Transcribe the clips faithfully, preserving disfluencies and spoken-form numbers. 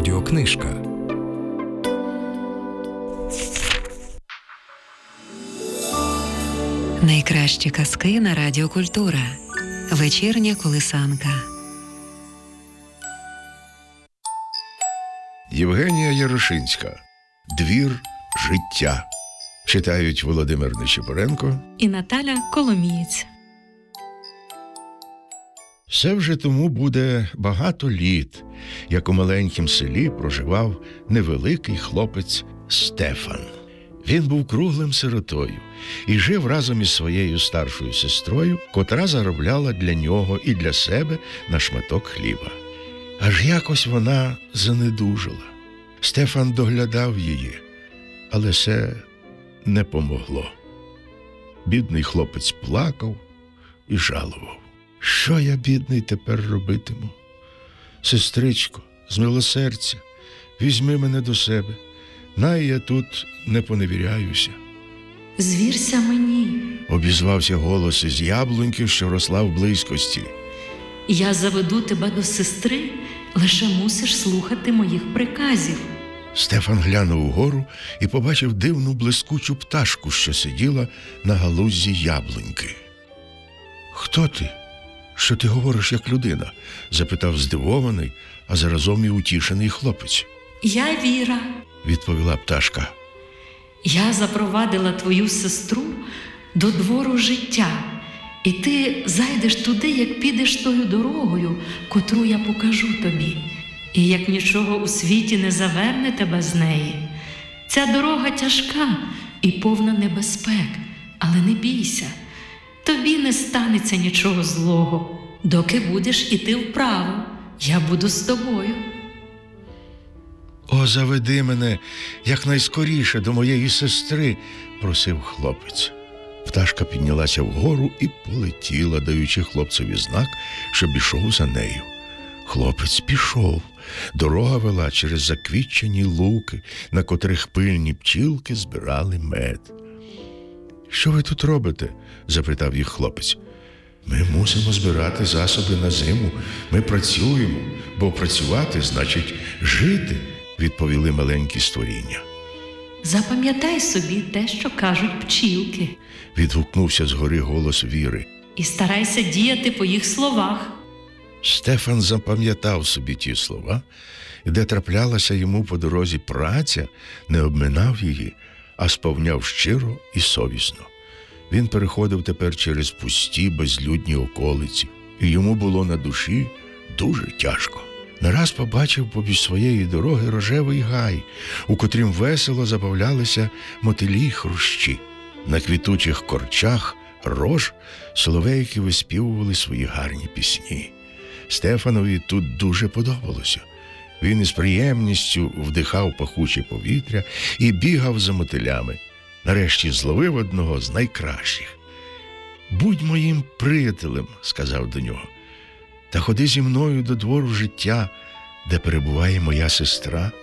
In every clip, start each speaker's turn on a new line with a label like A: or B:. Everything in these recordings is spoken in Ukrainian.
A: Аудіокнижка.
B: Найкращі казки на Радіо Культура. Вечірня колисанка.
C: Євгенія Ярошинська. Двір життя. Читають Володимир Нечипоренко
D: і Наталя Коломієць.
C: Все вже тому буде багато літ, як у маленькім селі проживав невеликий хлопець Стефан. Він був круглим сиротою і жив разом із своєю старшою сестрою, котра заробляла для нього і для себе на шматок хліба. Аж якось вона занедужала. Стефан доглядав її, але це не помогло. Бідний хлопець плакав і жалував. Що я, бідний, тепер робитиму? Сестричко, з милосердя, візьми мене до себе. Най я тут не поневіряюся.
D: Звірся мені.
C: Обізвався голос із яблуньки, що росла в близькості.
D: Я заведу тебе до сестри, лише мусиш слухати моїх приказів.
C: Стефан глянув угору і побачив дивну блискучу пташку, що сиділа на галузі яблуньки. «Хто ти? Що ти говориш як людина?» – запитав здивований, а заразом і утішений хлопець.
D: Я Віра.
C: – відповіла пташка.
D: Я запровадила твою сестру до двору життя, і ти зайдеш туди, як підеш тою дорогою, котру я покажу тобі. І як нічого у світі не заверне тебе з неї. Ця дорога тяжка і повна небезпек, але не бійся. Тобі не станеться нічого злого. Доки будеш іти вправо, я буду з тобою.
C: «О, заведи мене якнайскоріше до моєї сестри», – просив хлопець. Пташка піднялася вгору і полетіла, даючи хлопцеві знак, щоб ішов за нею. Хлопець пішов. Дорога вела через заквітчені луки, на котрих пильні пчілки збирали мед. «Що ви тут робите?» – запитав їх хлопець. «Ми мусимо збирати засоби на зиму. Ми працюємо, бо працювати значить жити», – відповіли маленькі створіння.
D: Запам'ятай собі те, що кажуть пчілки.
C: Відгукнувся згори голос Віри.
D: І старайся діяти по їх словах.
C: Стефан запам'ятав собі ті слова, і де траплялася йому по дорозі праця, не обминав її, а сповняв щиро і совісно. Він переходив тепер через пусті, безлюдні околиці, і йому було на душі дуже тяжко. Нараз побачив побіж своєї дороги рожевий гай, у котрім весело забавлялися мотилі й хрущі. На квітучих корчах рож соловейки виспівували свої гарні пісні. Стефанові тут дуже подобалося. Він із приємністю вдихав пахуче повітря і бігав за мотилями. Нарешті зловив одного з найкращих. «Будь моїм приятелем», – сказав до нього, – «та ходи зі мною до двору життя, де перебуває моя сестра.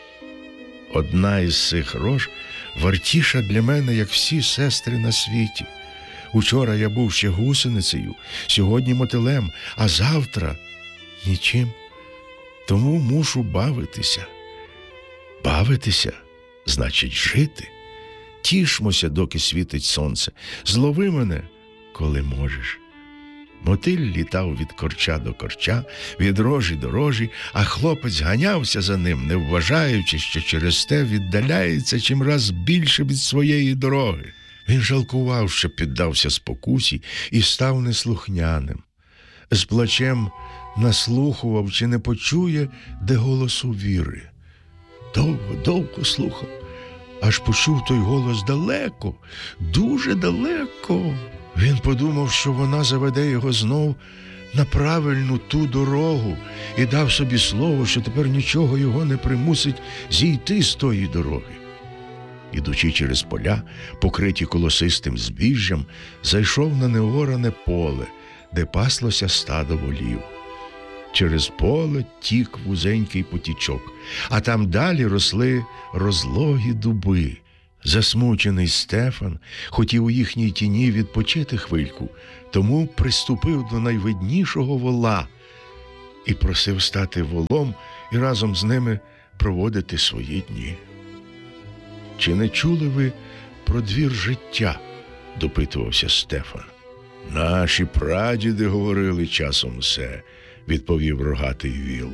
C: Одна із цих рож вартіша для мене, як всі сестри на світі. Учора я був ще гусеницею, сьогодні мотилем, а завтра – нічим. Тому мушу бавитися. Бавитися – значить жити. Тішмося, доки світить сонце. Злови мене, коли можеш». Мотиль літав від корча до корча, від рожі до рожі, а хлопець ганявся за ним, не вважаючи, що через те віддаляється чимраз більше від своєї дороги. Він жалкував, що піддався спокусі і став неслухняним. З плачем наслухував, чи не почує, де голосу Віри. Довго, довго слухав, аж почув той голос далеко, дуже далеко. Він подумав, що вона заведе його знов на правильну ту дорогу і дав собі слово, що тепер нічого його не примусить зійти з тої дороги. Ідучи через поля, покриті колосистим збіжжям, зайшов на неоране поле, де паслося стадо волів. Через поле тік вузенький потічок, а там далі росли розлогі дуби. Засмучений Стефан хотів у їхній тіні відпочити хвильку, тому приступив до найвиднішого вола і просив стати волом і разом з ними проводити свої дні. «Чи не чули ви про двір життя?» – допитувався Стефан. «Наші прадіди говорили часом все», – відповів рогатий віл.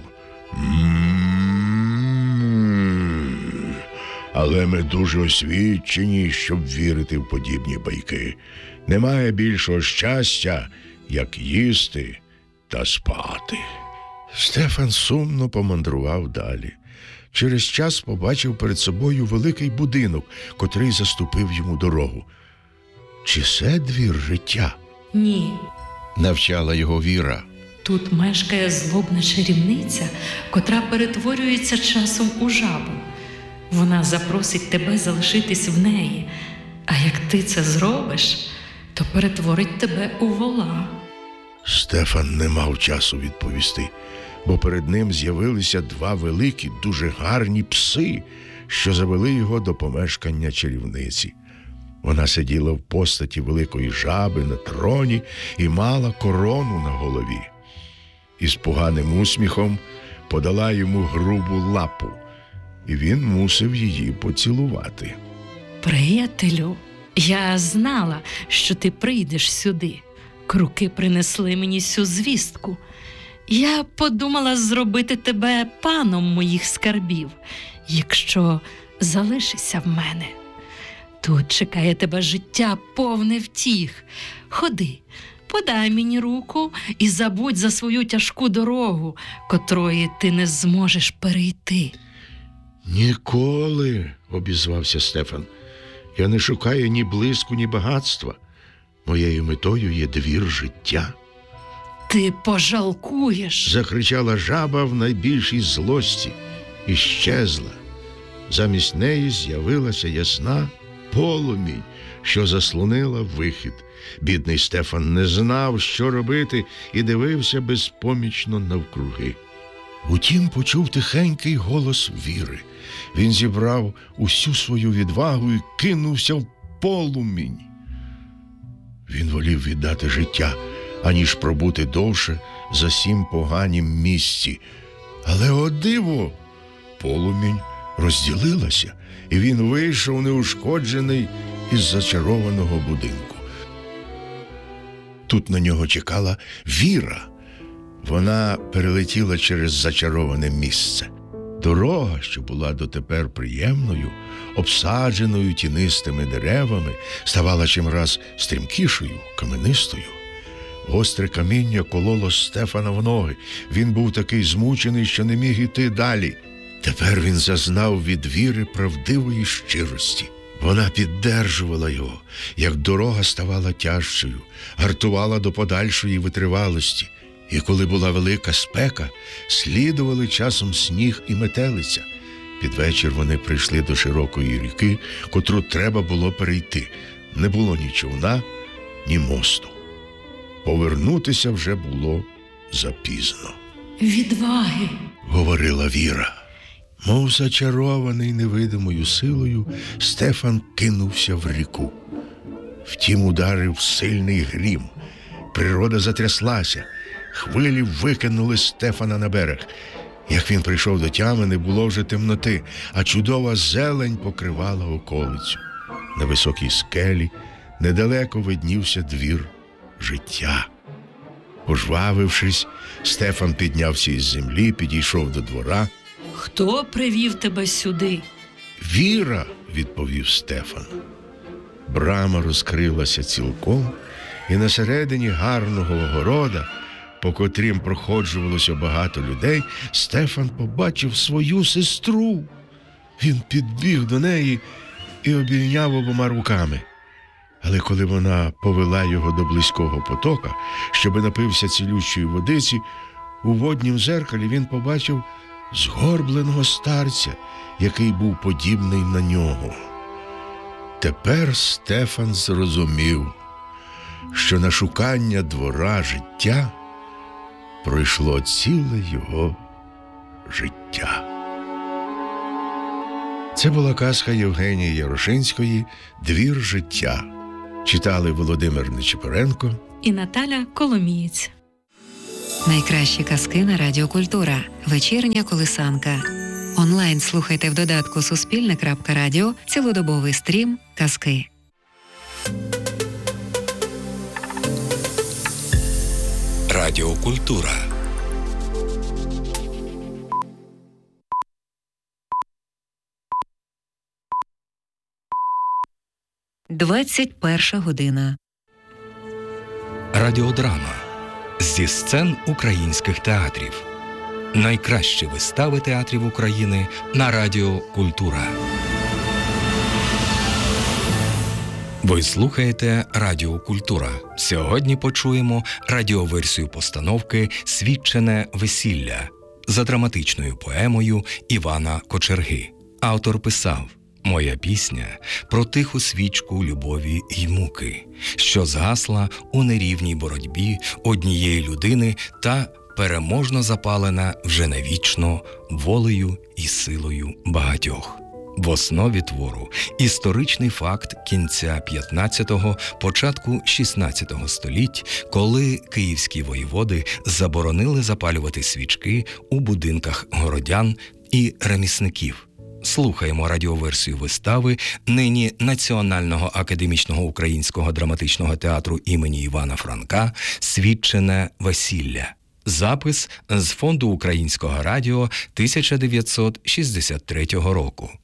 C: «М-м-м. Але ми дуже освічені, щоб вірити в подібні байки. Немає більшого щастя, як їсти та спати». Стефан сумно помандрував далі. Через час побачив перед собою великий будинок, котрий заступив йому дорогу. «Чи це двір життя?»
D: Ні.
C: Навчала його Віра.
D: Тут мешкає злобна чарівниця, котра перетворюється часом у жабу. Вона запросить тебе залишитись в неї, а як ти це зробиш, то перетворить тебе у вола.
C: Стефан не мав часу відповісти, бо перед ним з'явилися два великі, дуже гарні пси, що завели його до помешкання чарівниці. Вона сиділа в постаті великої жаби на троні і мала корону на голові. Із поганим усміхом подала йому грубу лапу, і він мусив її поцілувати.
D: Приятелю, я знала, що ти прийдеш сюди. Круки принесли мені цю звістку. Я подумала зробити тебе паном моїх скарбів, якщо залишишся в мене. Тут чекає тебе життя повне втіх. Ходи, подай мені руку і забудь за свою тяжку дорогу, котрої ти не зможеш перейти.
C: «Ніколи», – обізвався Стефан. «Я не шукаю ні блиску, ні багатства. Моєю метою є двір життя».
D: «Ти пожалкуєш!» –
C: закричала жаба в найбільшій злості і щезла. Замість неї з'явилася ясна полум'я, що заслонила вихід. Бідний Стефан не знав, що робити, і дивився безпомічно навкруги. Утім, почув тихенький голос Віри. Він зібрав усю свою відвагу і кинувся в полум'я. Він волів віддати життя, аніж пробути довше за сім поганім місці. Але, о диво, полум'я розділилася, і він вийшов неушкоджений із зачарованого будинку. Тут на нього чекала Віра. Вона перелетіла через зачароване місце. Дорога, що була дотепер приємною, обсадженою тінистими деревами, ставала чимраз стрімкішою, каменистою. Гостре каміння кололо Стефана в ноги. Він був такий змучений, що не міг іти далі. Тепер він зазнав від Віри правдивої щирості. Вона піддержувала його, як дорога ставала тяжчою, гартувала до подальшої витривалості. І коли була велика спека, слідували часом сніг і метелиця. Під вечір вони прийшли до широкої ріки, котру треба було перейти. Не було ні човна, ні мосту. Повернутися вже було запізно.
D: «Відваги!» –
C: говорила Віра. Мов зачарований невидимою силою, Стефан кинувся в ріку. Втім, ударив сильний грім. Природа затряслася. Хвилі викинули Стефана на берег. Як він прийшов до тями, не було вже темноти, а чудова зелень покривала околицю. На високій скелі недалеко виднівся двір життя. Пожвавившись, Стефан піднявся із землі, підійшов до двора.
D: «Хто привів тебе сюди?»
C: «Віра», – відповів Стефан. Брама розкрилася цілком, і на середині гарного огорода, по котрім проходжувалося багато людей, Стефан побачив свою сестру. Він підбіг до неї і обійняв обома руками. Але коли вона повела його до близького потока, щоби напився цілющої водиці, у воднім зеркалі він побачив згорбленого старця, який був подібний на нього. Тепер Стефан зрозумів, що на шукання двора життя пройшло ціле його життя. Це була казка Євгенії Ярошинської «Двір життя». Читали Володимир Нечипоренко
D: і Наталя Коломієць.
B: Найкращі казки на Радіо Культура. Вечірня колисанка. Онлайн слухайте в додатку Суспільне крапка радіо цілодобовий стрім казки.
A: Радіо Культура.
B: двадцять перша година.
A: Радіодрама зі сцен українських театрів. Найкращі вистави театрів України на Радіо Культура. Ви слухаєте Радіо Культура. Сьогодні почуємо радіоверсію постановки «Свідчене весілля» за драматичною поемою Івана Кочерги. Автор писав: «Моя пісня про тиху свічку любові й муки, що згасла у нерівній боротьбі однієї людини та переможно запалена вже навічно волею і силою багатьох». В основі твору історичний факт кінця п'ятнадцятого, початку шістнадцятого століть, коли київські воєводи заборонили запалювати свічки у будинках городян і ремісників. Слухаємо радіоверсію вистави нині Національного академічного українського драматичного театру імені Івана Франка «Свідчене весілля». Запис з Фонду Українського радіо тисяча дев'ятсот шістдесят третього року.